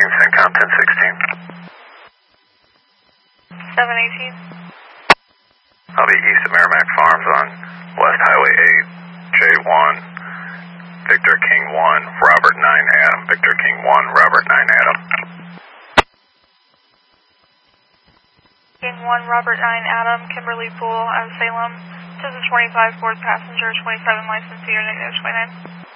CENTCOM 1016. 718. I'll be east of Merrimack Farms on West Highway 8, J1, Victor King 1, Robert 9 Adam, Victor King 1, Robert 9 Adam. King 1, Robert 9 Adam, Kimberly Pool, out of Salem. This is 25, fourth passenger, 27 license year, -29.